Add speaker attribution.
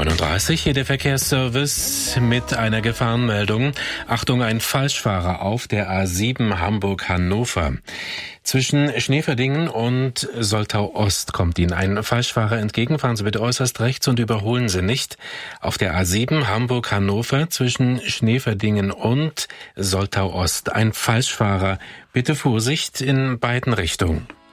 Speaker 1: 9:39 hier der Verkehrsservice mit einer Gefahrenmeldung. Achtung, ein Falschfahrer auf der A7 Hamburg-Hannover. Zwischen Schneeverdingen und Soltau-Ost kommt Ihnen ein Falschfahrer entgegen. Fahren Sie bitte äußerst rechts und überholen Sie nicht. Auf der A7 Hamburg-Hannover zwischen Schneeverdingen und Soltau-Ost. Ein Falschfahrer. Bitte Vorsicht in beiden Richtungen.